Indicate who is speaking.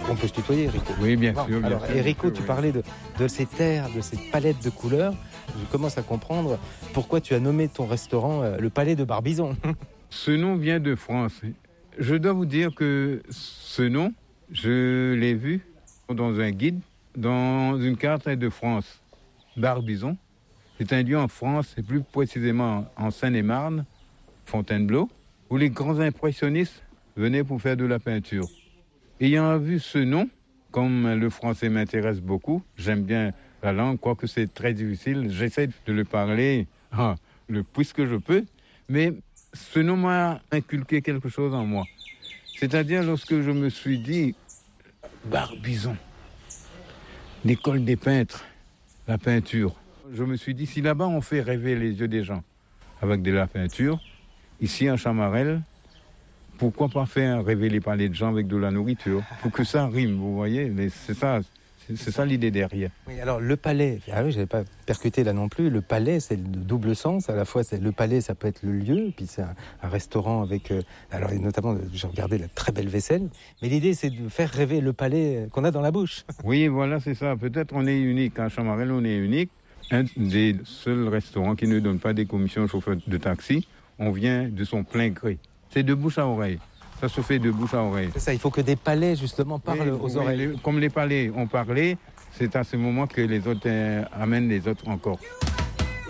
Speaker 1: On peut se tutoyer, Erico.
Speaker 2: Oui, bien
Speaker 1: Bon,
Speaker 2: sûr.
Speaker 1: Alors, Erico, tu parlais de ces terres, de ces palettes de couleurs. Je commence à comprendre pourquoi tu as nommé ton restaurant le Palais de Barbizon.
Speaker 2: Ce nom vient de France. Je dois vous dire que ce nom, je l'ai vu dans un guide, dans une carte de France. Barbizon, c'est un lieu en France, et plus précisément en Seine-et-Marne, Fontainebleau, où les grands impressionnistes venaient pour faire de la peinture. Ayant vu ce nom, comme le français m'intéresse beaucoup, j'aime bien la langue, quoique c'est très difficile, j'essaie de le parler le plus que je peux, mais ce nom m'a inculqué quelque chose en moi. C'est-à-dire lorsque je me suis dit, Barbizon, l'école des peintres, la peinture. Je me suis dit, si là-bas on fait rêver les yeux des gens avec de la peinture, ici en Chamarel, pourquoi pas faire rêver les palais de gens avec de la nourriture? Pour que ça rime, vous voyez, c'est ça l'idée derrière.
Speaker 1: Oui, alors le palais, je n'avais pas percuté là non plus, le palais c'est le double sens, à la fois c'est le palais, ça peut être le lieu, puis c'est un restaurant avec, alors notamment j'ai regardé la très belle vaisselle, mais l'idée c'est de faire rêver le palais qu'on a dans la bouche.
Speaker 2: Oui, voilà, c'est ça, peut-être on est unique, à Chamarel on est unique, un des seuls restaurants qui ne donne pas des commissions aux chauffeurs de taxi, on vient de son plein gré. C'est de bouche à oreille. Ça se fait de bouche à oreille.
Speaker 1: C'est ça, il faut que des palais, justement, parlent aux oreilles.
Speaker 2: Comme les palais ont parlé, c'est à ce moment que les autres amènent les autres encore.